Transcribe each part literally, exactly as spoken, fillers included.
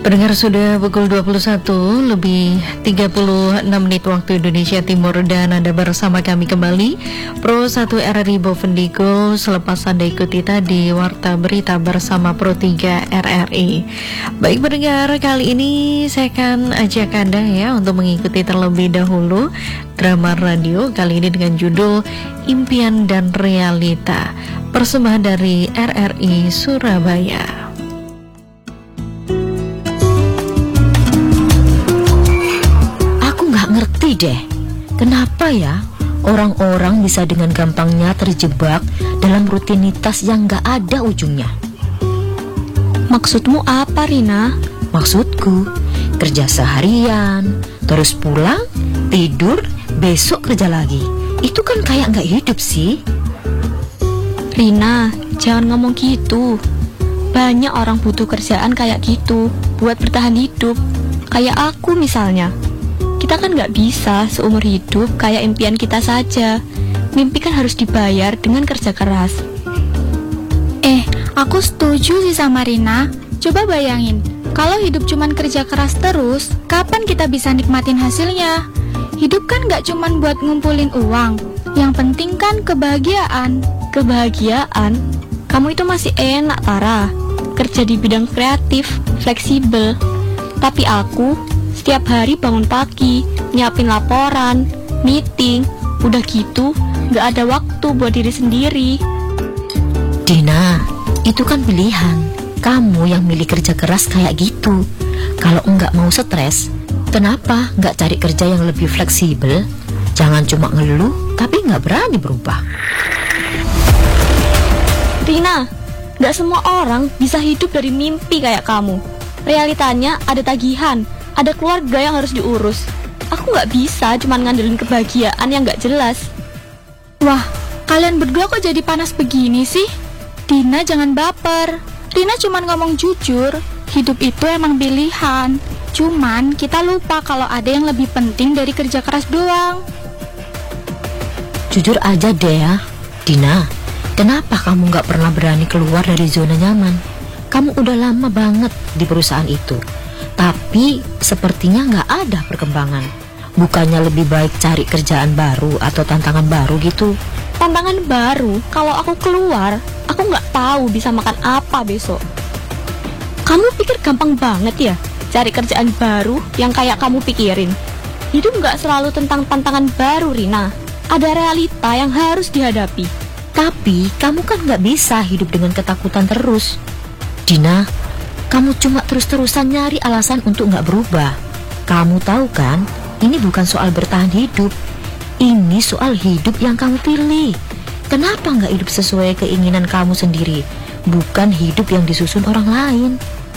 Pendengar, sudah pukul dua puluh satu lebih tiga puluh enam menit waktu Indonesia Timur, dan Anda bersama kami kembali Pro satu R R I Bovendigul. Selepas Anda ikuti tadi Warta Berita bersama Pro tiga R R I. Baik pendengar, kali ini saya akan ajak Anda ya untuk mengikuti terlebih dahulu drama radio kali ini dengan judul Impian dan Realita, persembahan dari R R I Surabaya. Ngerti deh, kenapa ya orang-orang bisa dengan gampangnya terjebak dalam rutinitas yang gak ada ujungnya. Maksudmu apa, Rina? Maksudku, kerja seharian, terus pulang, tidur, besok kerja lagi. Itu kan kayak gak hidup sih. Rina, jangan ngomong gitu. Banyak orang butuh kerjaan kayak gitu buat bertahan hidup. Kayak aku misalnya. Kita kan gak bisa seumur hidup kayak impian kita saja. Mimpi kan harus dibayar dengan kerja keras. Eh, aku setuju sih sama Rina. Coba bayangin, kalau hidup cuman kerja keras terus, kapan kita bisa nikmatin hasilnya? Hidup kan gak cuman buat ngumpulin uang. Yang penting kan kebahagiaan. Kebahagiaan? Kamu itu masih enak, Tara. Kerja di bidang kreatif, fleksibel. Tapi aku setiap hari bangun pagi, nyiapin laporan, meeting, udah gitu gak ada waktu buat diri sendiri. Dina, itu kan pilihan. Kamu yang milih kerja keras kayak gitu. Kalau enggak mau stres, kenapa enggak cari kerja yang lebih fleksibel? Jangan cuma ngeluh tapi enggak berani berubah. Rina, gak semua orang bisa hidup dari mimpi kayak kamu. Realitanya ada tagihan, ada keluarga yang harus diurus. Aku gak bisa cuman ngandelin kebahagiaan yang gak jelas. Wah, kalian berdua kok jadi panas begini sih? Dina, jangan baper. Rina cuman ngomong jujur. Hidup itu emang pilihan. Cuman kita lupa kalau ada yang lebih penting dari kerja keras doang. Jujur aja deh ya, Dina. Kenapa kamu gak pernah berani keluar dari zona nyaman? Kamu udah lama banget di perusahaan itu, tapi sepertinya nggak ada perkembangan. Bukannya lebih baik cari kerjaan baru atau tantangan baru gitu? Tantangan baru? Kalau aku keluar, aku nggak tahu bisa makan apa besok. Kamu pikir gampang banget ya cari kerjaan baru yang kayak kamu pikirin? Hidup nggak selalu tentang tantangan baru, Rina. Ada realita yang harus dihadapi. Tapi kamu kan nggak bisa hidup dengan ketakutan terus, Dina. Kamu cuma terus-terusan nyari alasan untuk nggak berubah. Kamu tahu kan, ini bukan soal bertahan hidup. Ini soal hidup yang kamu pilih. Kenapa nggak hidup sesuai keinginan kamu sendiri, bukan hidup yang disusun orang lain?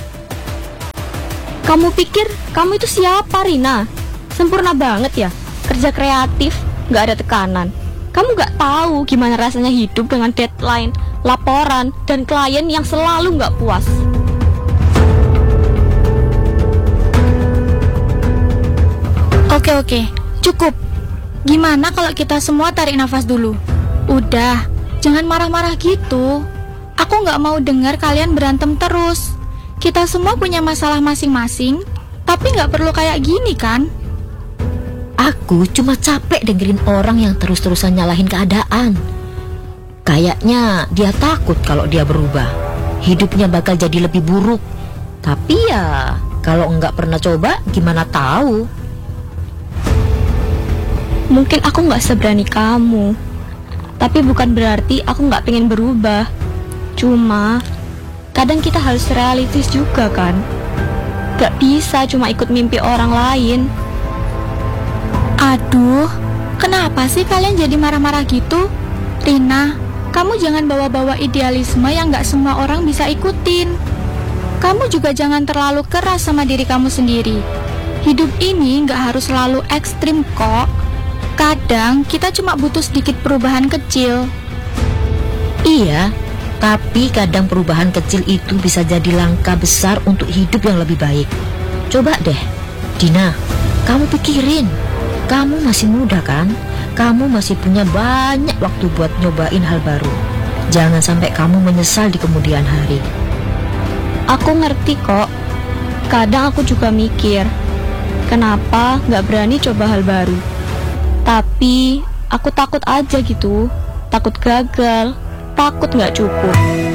Kamu pikir kamu itu siapa, Rina? Sempurna banget ya, kerja kreatif, nggak ada tekanan. Kamu nggak tahu gimana rasanya hidup dengan deadline, laporan, dan klien yang selalu nggak puas. Oke oke, cukup. Gimana kalau kita semua tarik nafas dulu? Udah, jangan marah-marah gitu. Aku gak mau dengar kalian berantem terus. Kita semua punya masalah masing-masing, tapi gak perlu kayak gini kan? Aku cuma capek dengerin orang yang terus-terusan nyalahin keadaan. Kayaknya dia takut kalau dia berubah, hidupnya bakal jadi lebih buruk. Tapi ya, kalau nggak pernah coba, gimana tahu? Mungkin aku gak seberani kamu, tapi bukan berarti aku gak pengen berubah. Cuma kadang kita harus realistis juga kan. Gak bisa cuma ikut mimpi orang lain. Aduh, kenapa sih kalian jadi marah-marah gitu? Rina, kamu jangan bawa-bawa idealisme yang gak semua orang bisa ikutin. Kamu juga jangan terlalu keras sama diri kamu sendiri. Hidup ini gak harus selalu ekstrim kok. Kadang kita cuma butuh sedikit perubahan kecil. Iya, tapi kadang perubahan kecil itu bisa jadi langkah besar untuk hidup yang lebih baik. Coba deh, Dina, kamu pikirin. Kamu masih muda kan? Kamu masih punya banyak waktu buat nyobain hal baru. Jangan sampai kamu menyesal di kemudian hari. Aku ngerti kok, Kadang aku juga mikir, kenapa nggak berani coba hal baru. Tapi aku takut aja gitu, takut gagal, takut nggak cukup.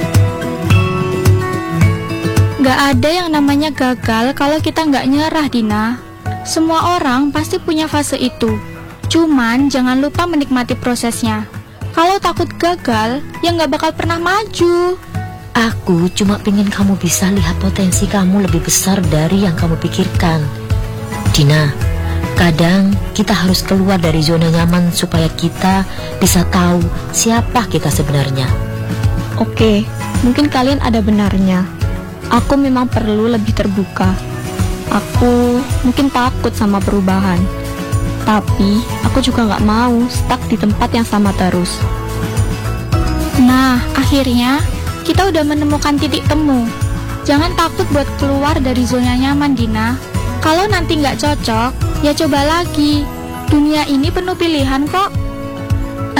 Gak ada yang namanya gagal kalau kita nggak nyerah, Dina. Semua orang pasti punya fase itu. Cuman jangan lupa menikmati prosesnya. Kalau takut gagal, ya nggak bakal pernah maju. Aku cuma pengen kamu bisa lihat potensi kamu lebih besar dari yang kamu pikirkan. Dina, kadang kita harus keluar dari zona nyaman supaya kita bisa tahu siapa kita sebenarnya. Oke, mungkin kalian ada benarnya. Aku memang perlu lebih terbuka. Aku mungkin takut sama perubahan. Tapi aku juga nggak mau stuck di tempat yang sama terus. Nah, akhirnya kita udah menemukan titik temu. Jangan takut buat keluar dari zona nyaman, Dina. Kalau nanti nggak cocok, ya coba lagi. Dunia ini penuh pilihan kok.